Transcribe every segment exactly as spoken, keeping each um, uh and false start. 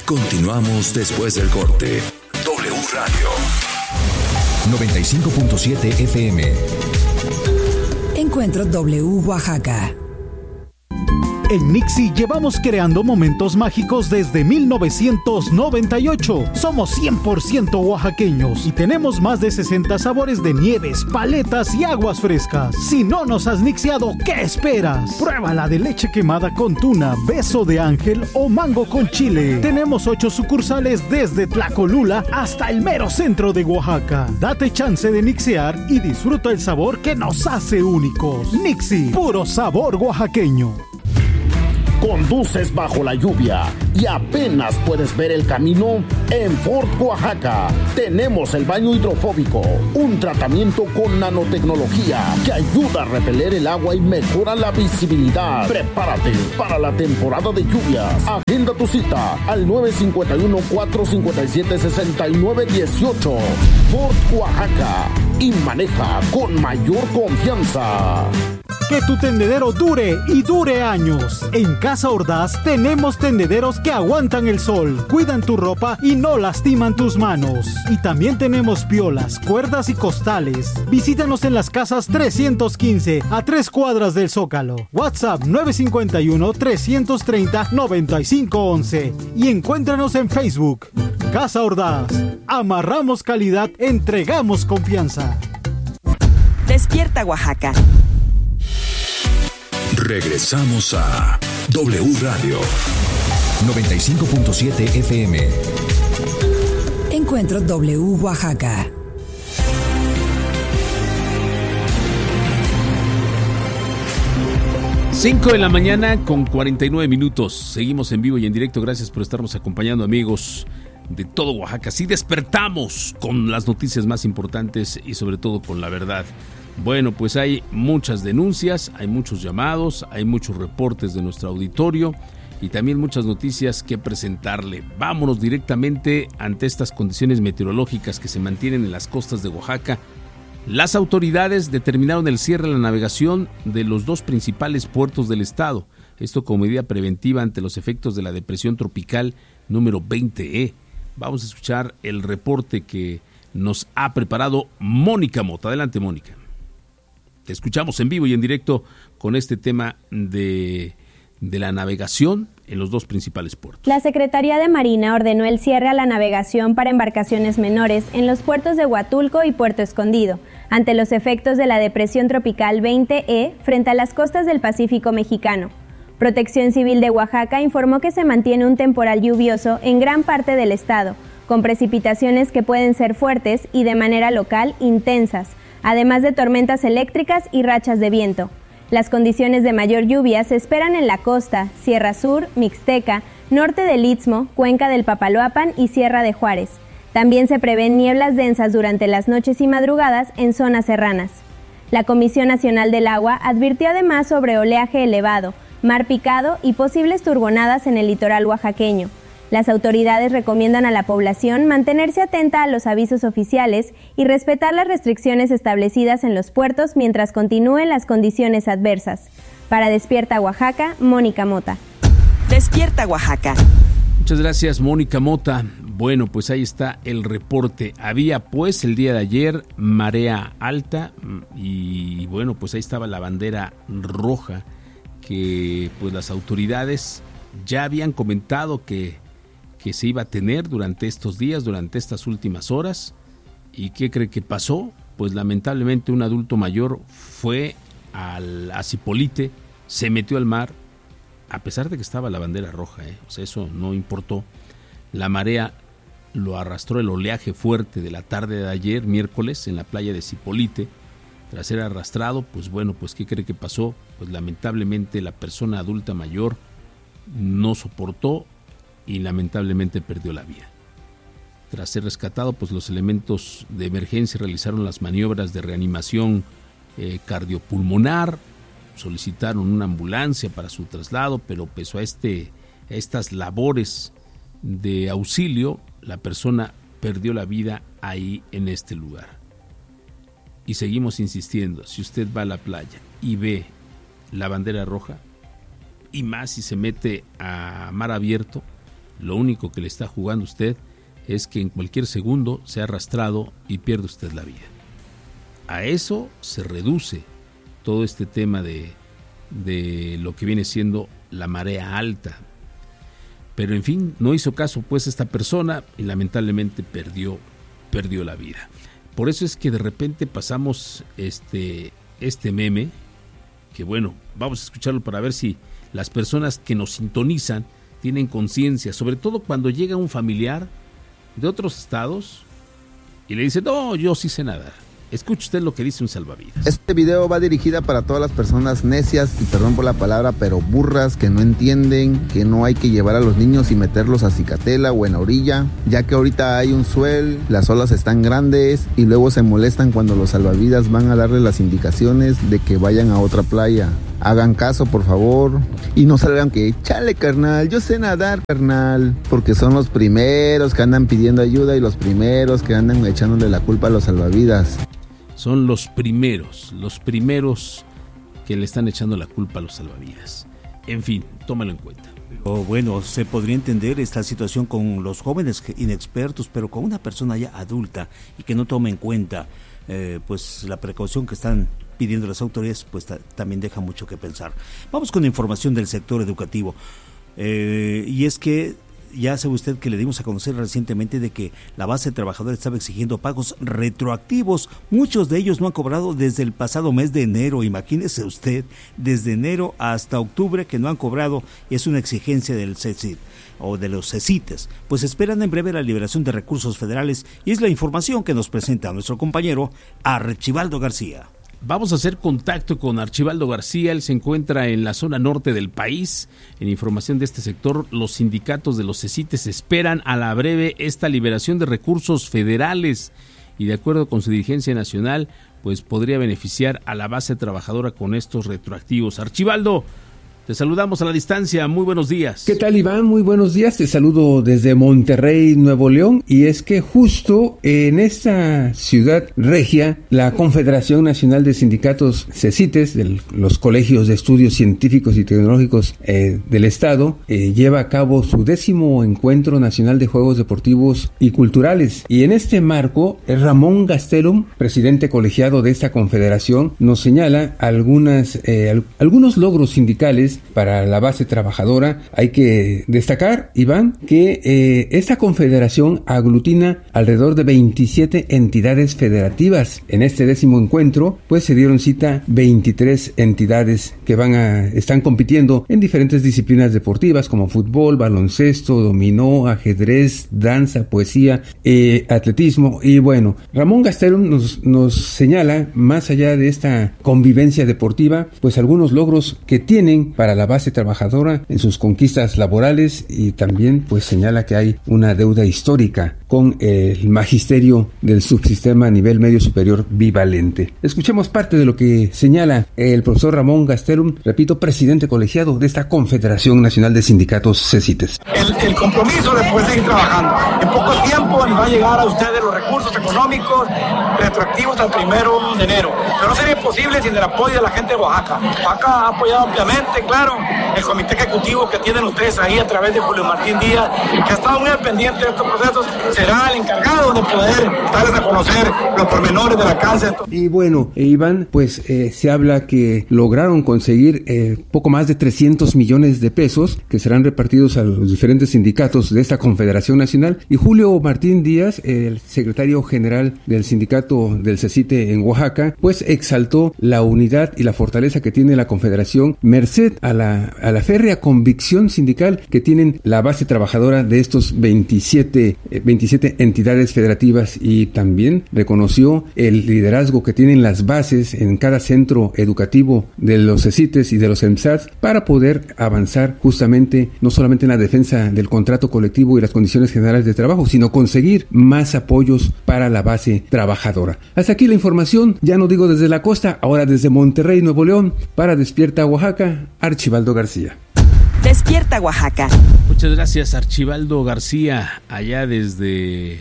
Continuamos después del corte. W Radio noventa y cinco punto siete F M. Encuentro W Oaxaca. En Nixie llevamos creando momentos mágicos desde mil novecientos noventa y ocho. Somos cien por ciento oaxaqueños y tenemos más de sesenta sabores de nieves, paletas y aguas frescas. Si no nos has nixiado, ¿qué esperas? Pruébala de leche quemada con tuna, beso de ángel o mango con chile. Tenemos ocho sucursales desde Tlacolula hasta el mero centro de Oaxaca. Date chance de nixear y disfruta el sabor que nos hace únicos. Nixie, puro sabor oaxaqueño. Conduces bajo la lluvia y apenas puedes ver el camino. En Ford Oaxaca tenemos el baño hidrofóbico, un tratamiento con nanotecnología que ayuda a repeler el agua y mejora la visibilidad. Prepárate para la temporada de lluvias. Agenda tu cita al nueve cinco uno, cuatro cinco siete, seis nueve uno ocho. Ford Oaxaca, y maneja con mayor confianza. Que tu tendedero dure y dure años. En Casa Ordaz tenemos tendederos que aguantan el sol, cuidan tu ropa y no lastiman tus manos. Y también tenemos piolas, cuerdas y costales. Visítanos en las casas trescientos quince, a tres cuadras del Zócalo. WhatsApp nueve cinco uno, tres tres cero, nueve cinco once. Y encuéntranos en Facebook. Casa Ordaz. Amarramos calidad, entregamos confianza. Despierta Oaxaca. Regresamos a W Radio noventa y cinco punto siete F M. Encuentro W Oaxaca. cinco de la mañana con cuarenta y nueve minutos. Seguimos en vivo y en directo. Gracias por estarnos acompañando, amigos de todo Oaxaca. Sí, despertamos con las noticias más importantes y sobre todo con la verdad. Bueno, pues hay muchas denuncias, hay muchos llamados, hay muchos reportes de nuestro auditorio y también muchas noticias que presentarle. Vámonos directamente ante estas condiciones meteorológicas que se mantienen en las costas de Oaxaca. Las autoridades determinaron el cierre de la navegación de los dos principales puertos del estado. Esto como medida preventiva ante los efectos de la depresión tropical número veinte E. Vamos a escuchar el reporte que nos ha preparado Mónica Mota. Adelante, Mónica. Te escuchamos en vivo y en directo con este tema de, de la navegación en los dos principales puertos. La Secretaría de Marina ordenó el cierre a la navegación para embarcaciones menores en los puertos de Huatulco y Puerto Escondido, ante los efectos de la depresión tropical veinte E frente a las costas del Pacífico mexicano. Protección Civil de Oaxaca informó que se mantiene un temporal lluvioso en gran parte del estado, con precipitaciones que pueden ser fuertes y de manera local intensas, además de tormentas eléctricas y rachas de viento. Las condiciones de mayor lluvia se esperan en la costa, Sierra Sur, Mixteca, norte del Istmo, Cuenca del Papaloapan y Sierra de Juárez. También se prevén nieblas densas durante las noches y madrugadas en zonas serranas. La Comisión Nacional del Agua advirtió además sobre oleaje elevado, mar picado y posibles turbonadas en el litoral oaxaqueño. Las autoridades recomiendan a la población mantenerse atenta a los avisos oficiales y respetar las restricciones establecidas en los puertos mientras continúen las condiciones adversas. Para Despierta Oaxaca, Mónica Mota. Despierta Oaxaca. Muchas gracias, Mónica Mota. Bueno, pues ahí está el reporte. Había pues el día de ayer marea alta y bueno, pues ahí estaba la bandera roja que pues las autoridades ya habían comentado que que se iba a tener durante estos días, durante estas últimas horas. ¿Y qué cree que pasó? Pues lamentablemente un adulto mayor fue al, a Zipolite, se metió al mar, a pesar de que estaba la bandera roja, ¿eh? O sea, eso no importó. La marea lo arrastró el oleaje fuerte de la tarde de ayer, miércoles, en la playa de Zipolite. Tras ser arrastrado, pues bueno, pues ¿qué cree que pasó? Pues lamentablemente la persona adulta mayor no soportó y lamentablemente perdió la vida. Tras ser rescatado, pues los elementos de emergencia realizaron las maniobras de reanimación eh, cardiopulmonar, solicitaron una ambulancia para su traslado, pero pese a, este, a estas labores de auxilio, la persona perdió la vida ahí en este lugar. Y seguimos insistiendo, si usted va a la playa y ve la bandera roja, y más si se mete a mar abierto, lo único que le está jugando usted es que en cualquier segundo sea arrastrado y pierde usted la vida. A eso se reduce todo este tema de, de lo que viene siendo la marea alta. Pero en fin, no hizo caso pues esta persona y lamentablemente perdió, perdió la vida. Por eso es que de repente pasamos este, este meme, que bueno, vamos a escucharlo para ver si las personas que nos sintonizan tienen conciencia, sobre todo cuando llega un familiar de otros estados y le dice, no, yo sí sé nadar. Escuche usted lo que dice un salvavidas. Este video va dirigida para todas las personas necias, y perdón por la palabra, pero burras, que no entienden que no hay que llevar a los niños y meterlos a Cicatela o en la orilla, ya que ahorita hay un suel, las olas están grandes y luego se molestan cuando los salvavidas van a darle las indicaciones de que vayan a otra playa. Hagan caso, por favor, y no salgan que, chale carnal, yo sé nadar carnal, porque son los primeros que andan pidiendo ayuda y los primeros que andan echándole la culpa a los salvavidas. Son los primeros, los primeros que le están echando la culpa a los salvavidas. En fin, tómalo en cuenta. O bueno, se podría entender esta situación con los jóvenes inexpertos, pero con una persona ya adulta y que no toma en cuenta eh, pues la precaución que están pidiendo las autoridades, pues ta- también deja mucho que pensar. Vamos con información del sector educativo. Eh, y es que ya sabe usted que le dimos a conocer recientemente de que la base trabajadora estaba exigiendo pagos retroactivos. Muchos de ellos no han cobrado desde el pasado mes de enero. Imagínese usted, desde enero hasta octubre que no han cobrado. Es una exigencia del CECIT o de los CECITES. Pues esperan en breve la liberación de recursos federales y es la información que nos presenta nuestro compañero Archibaldo García. Vamos a hacer contacto con Archibaldo García. Él se encuentra en la zona norte del país. En información de este sector, los sindicatos de los CECITES esperan a la breve esta liberación de recursos federales y de acuerdo con su dirigencia nacional, pues podría beneficiar a la base trabajadora con estos retroactivos. Archibaldo, te saludamos a la distancia, muy buenos días. ¿Qué tal, Iván? Muy buenos días, te saludo desde Monterrey, Nuevo León, y es que justo en esta ciudad regia, la Confederación Nacional de Sindicatos CECITES, de los colegios de estudios científicos y tecnológicos eh, del estado, eh, lleva a cabo su décimo encuentro nacional de juegos deportivos y culturales, y en este marco, Ramón Gastelum, presidente colegiado de esta confederación, nos señala algunas, eh, al- algunos logros sindicales para la base trabajadora. Hay que destacar, Iván, que eh, esta confederación aglutina alrededor de veintisiete entidades federativas. En este décimo encuentro, pues se dieron cita veintitrés entidades que van a están compitiendo en diferentes disciplinas deportivas como fútbol, baloncesto, dominó, ajedrez, danza, poesía, eh, atletismo. Y bueno, Ramón Gastelum nos, nos señala, más allá de esta convivencia deportiva, pues algunos logros que tienen para la base trabajadora en sus conquistas laborales, y también pues señala que hay una deuda histórica con el magisterio del subsistema a nivel medio superior bivalente. Escuchemos parte de lo que señala el profesor Ramón Gastelum, repito, presidente colegiado de esta Confederación Nacional de Sindicatos CECITES. El, el compromiso de poder seguir trabajando. En poco tiempo les va a llegar a ustedes los recursos económicos retroactivos al primero de enero. Pero no sería posible sin el apoyo de la gente de Oaxaca. Oaxaca ha apoyado ampliamente, claro, el comité ejecutivo que tienen ustedes ahí a través de Julio Martín Díaz, que ha estado muy al pendiente de estos procesos, será el encargado de poder darles a conocer los pormenores de la cárcel. Y bueno, eh, Iván, pues eh, se habla que lograron conseguir eh, poco más de trescientos millones de pesos que serán repartidos a los diferentes sindicatos de esta Confederación Nacional, y Julio Martín Díaz, el secretario general del sindicato del CECITE en Oaxaca, pues exaltó la unidad y la fortaleza que tiene la Confederación merced a la, a la férrea convicción sindical que tienen la base trabajadora de estos veintisiete, eh, veintisiete entidades federativas, y también reconoció el liderazgo que tienen las bases en cada centro educativo de los CECITES y de los EMSATs para poder avanzar justamente no solamente en la defensa del contrato colectivo y las condiciones generales de trabajo, sino conseguir más apoyos para la base trabajadora. Hasta aquí la información, ya no digo desde la costa, ahora desde Monterrey, Nuevo León, para Despierta Oaxaca, Archibaldo García. Despierta Oaxaca. Muchas gracias, Archibaldo García, allá desde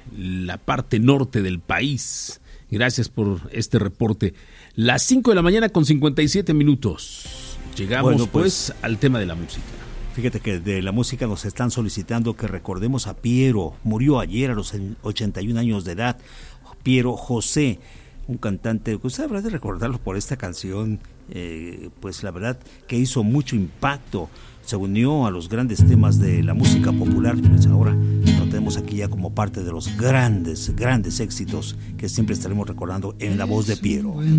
la parte norte del país. Gracias por este reporte. Las cinco de la mañana con cincuenta y siete minutos. Llegamos bueno, pues, pues al tema de la música. Fíjate que de la música nos están solicitando que recordemos a Piero. Murió ayer a los ochenta y un años de edad. Piero José, un cantante, pues habrá de recordarlo por esta canción, eh, pues la verdad que hizo mucho impacto. Se unió a los grandes temas de la música popular, pues ahora lo tenemos aquí ya como parte de los grandes, grandes éxitos que siempre estaremos recordando en la voz de Piero.